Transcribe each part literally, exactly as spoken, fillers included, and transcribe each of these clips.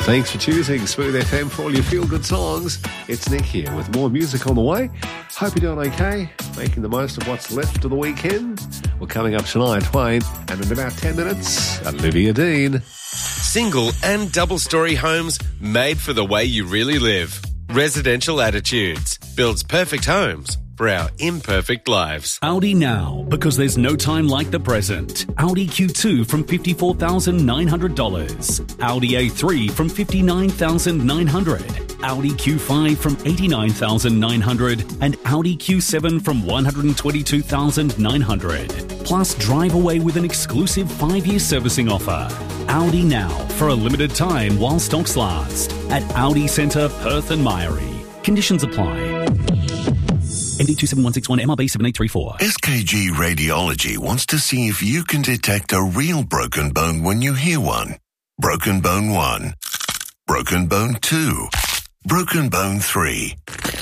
Thanks for choosing Smooth F M for all your feel-good songs. It's Nick here with more music on the way. Hope you're doing okay, making the most of what's left of the weekend. Well, coming up tonight, Wayne, and in about ten minutes, Olivia Dean. Single and double-storey homes made for the way you really live. Residential Attitudes builds perfect homes for our imperfect lives. Audi now, because there's no time like the present. Audi Q two from fifty-four thousand nine hundred dollars. Audi A three from fifty-nine thousand nine hundred dollars. Audi Q five from eighty-nine thousand nine hundred dollars. And Audi Q seven from one hundred twenty-two thousand nine hundred dollars. Plus, drive away with an exclusive five-year servicing offer. Audi now, for a limited time while stocks last. At Audi Centre, Perth and Myrie. Conditions apply. M D two seven one six one, M R B seven eight three four. S K G Radiology wants to see if you can detect a real broken bone when you hear one. Broken bone one. Broken bone two. Broken bone three.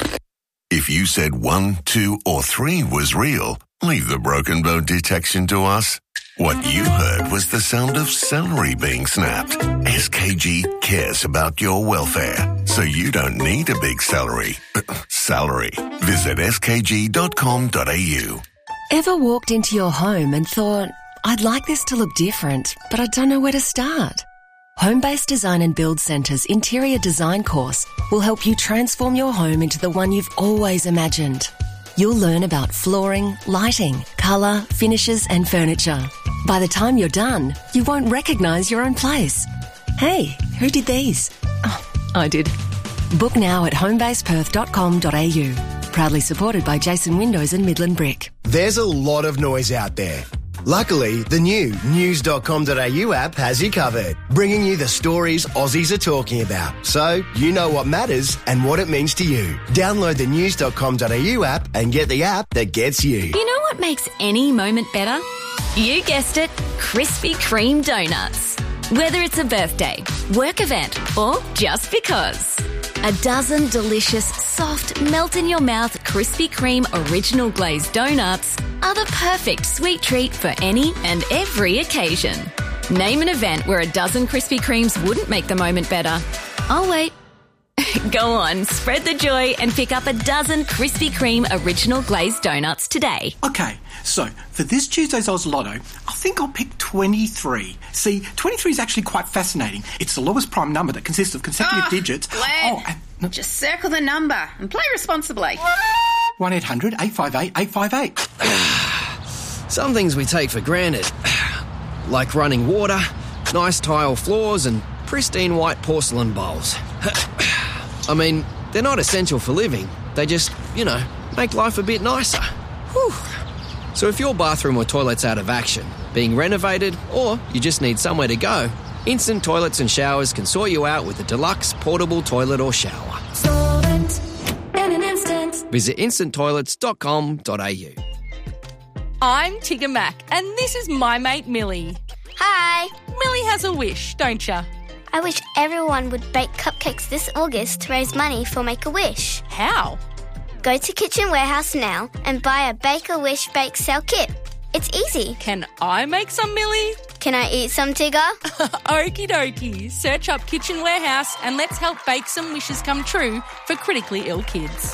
If you said one, two, or three was real, leave the broken bone detection to us. What you heard was the sound of celery being snapped. S K G cares about your welfare, so you don't need a big celery. Salary. Visit s k g dot com dot a u. Ever walked into your home and thought, I'd like this to look different, but I don't know where to start? Home-Based Design and Build Centre's interior design course will help you transform your home into the one you've always imagined. You'll learn about flooring, lighting, colour, finishes and furniture. By the time you're done, you won't recognise your own place. Hey, who did these? Oh, I did. Book now at home base perth dot com dot a u. Proudly supported by Jason Windows and Midland Brick. There's a lot of noise out there. Luckily, the new news dot com dot a u app has you covered, bringing you the stories Aussies are talking about, so you know what matters and what it means to you. Download the news dot com dot a u app and get the app that gets you. You know what makes any moment better? You guessed it, Krispy Kreme donuts. Whether it's a birthday, work event, or just because. A dozen delicious, soft, melt-in-your-mouth Krispy Kreme original glazed donuts are the perfect sweet treat for any and every occasion. Name an event where a dozen Krispy Kremes wouldn't make the moment better. I'll wait. Go on, spread the joy and pick up a dozen Krispy Kreme original glazed donuts today. Okay, so for this Tuesday's Oz Lotto, I think I'll pick twenty-three. See, twenty-three is actually quite fascinating. It's the lowest prime number that consists of consecutive oh, digits. Glenn, oh, and, no, just circle the number and play responsibly. one eight hundred eight five eight eight five eight. Some things we take for granted, like running water, nice tile floors and pristine white porcelain bowls. I mean, they're not essential for living. They just, you know, make life a bit nicer. Whew. So if your bathroom or toilet's out of action, being renovated, or you just need somewhere to go, Instant Toilets and Showers can sort you out with a deluxe portable toilet or shower. Solvent in an instant. Visit instant toilets dot com dot a u. I'm Tigger Mac, and this is my mate Millie. Hi. Millie has a wish, don't ya? I wish everyone would bake cupcakes this August to raise money for Make-A-Wish. How? Go to Kitchen Warehouse now and buy a Bake-A-Wish bake sale kit. It's easy. Can I make some, Millie? Can I eat some, Tigger? Okie dokie. Search up Kitchen Warehouse and let's help bake some wishes come true for critically ill kids.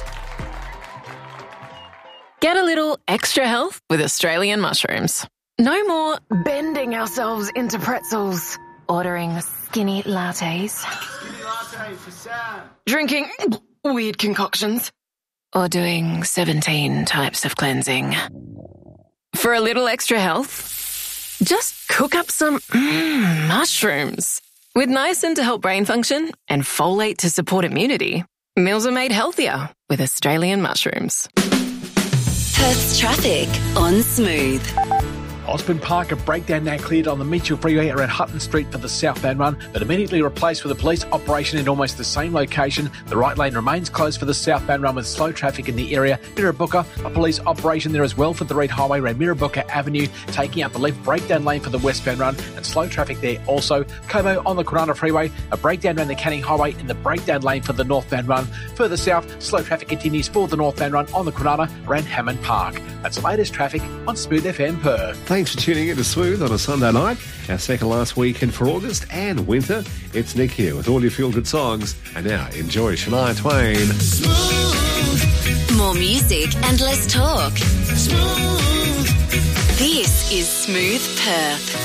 Get a little extra health with Australian mushrooms. No more bending ourselves into pretzels, ordering skinny lattes, Skinny latte for Sam. drinking weird concoctions, or doing seventeen types of cleansing. For a little extra health, just cook up some mm, mushrooms. With niacin to help brain function and folate to support immunity, meals are made healthier with Australian mushrooms. Perth's traffic on Smooth. Osborne Park, a breakdown now cleared on the Mitchell Freeway around Hutton Street for the southbound run, but immediately replaced with a police operation in almost the same location. The right lane remains closed for the southbound run with slow traffic in the area. Mirrabooka, a police operation there as well for the Reid Highway around Mirrabooka Avenue, taking out the left breakdown lane for the westbound run and slow traffic there also. Como on the Kwinana Freeway, a breakdown around the Canning Highway in the breakdown lane for the northbound run. Further south, slow traffic continues for the northbound run on the Kwinana around Hammond Park. That's the latest traffic on Smooth F M Perth. Thanks for tuning in to Smooth on a Sunday night, our second last weekend for August and winter. It's Nick here with all your feel-good songs. And now, enjoy Shania Twain. Smooth. More music and less talk. Smooth. This is Smooth Perth.